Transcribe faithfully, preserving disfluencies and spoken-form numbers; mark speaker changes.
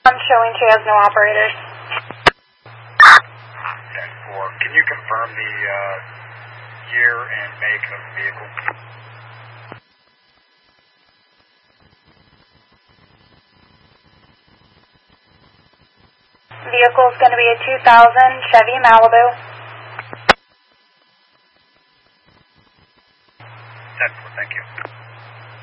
Speaker 1: I'm showing she has no operators.
Speaker 2: ten four. Can you confirm the uh, year and make of the vehicle?
Speaker 1: Vehicle is going to be a two thousand Chevy Malibu.
Speaker 2: ten four, thank you.